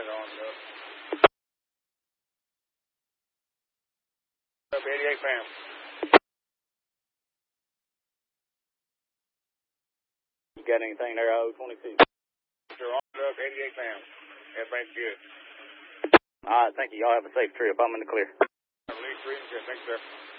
guys on up. Up 88 fam. You got anything there, O22? You're on up 88 fam. Everything's good. All right, thank you. Y'all have a safe trip. I'm in the clear. Release 3 and 6. Thanks, sir.